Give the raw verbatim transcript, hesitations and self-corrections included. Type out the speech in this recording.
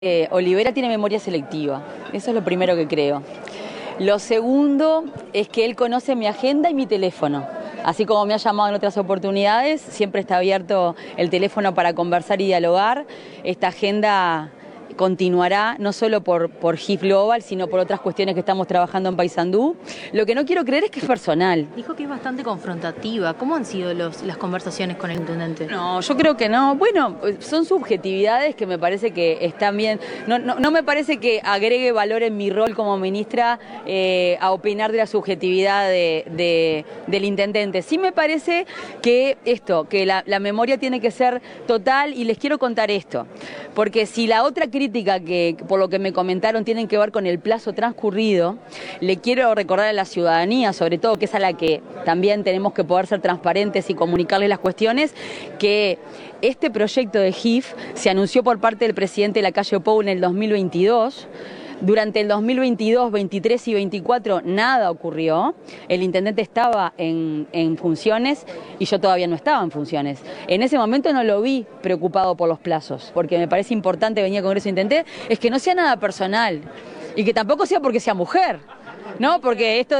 Eh, Olivera tiene memoria selectiva, eso es lo primero que creo. Lo segundo es que él conoce mi agenda y mi teléfono. Así como me ha llamado en otras oportunidades, siempre está abierto el teléfono para conversar y dialogar. Esta agenda continuará no solo por, por G I F Global, sino por otras cuestiones que estamos trabajando en Paysandú. Lo que no quiero creer es que es personal. Dijo que es bastante confrontativa. ¿Cómo han sido los, las conversaciones con el intendente? No, yo creo que no. Bueno, son subjetividades que me parece que están bien. No, no, no me parece que agregue valor en mi rol como ministra eh, a opinar de la subjetividad de, de, del intendente. Sí me parece que esto, que la, la memoria tiene que ser total, y les quiero contar esto. Porque si la otra crítica que, por lo que me comentaron, tienen que ver con el plazo transcurrido, le quiero recordar a la ciudadanía, sobre todo, que es a la que también tenemos que poder ser transparentes y comunicarles las cuestiones, que este proyecto de G I F se anunció por parte del presidente Lacalle Pou en el dos mil veintidós. Durante el dos mil veintidós, veintitrés y veinticuatro nada ocurrió. El intendente estaba en, en funciones y yo todavía no estaba en funciones. En ese momento no lo vi preocupado por los plazos, porque me parece importante venir al Congreso e intenté, es que no sea nada personal y que tampoco sea porque sea mujer, ¿no? Porque esto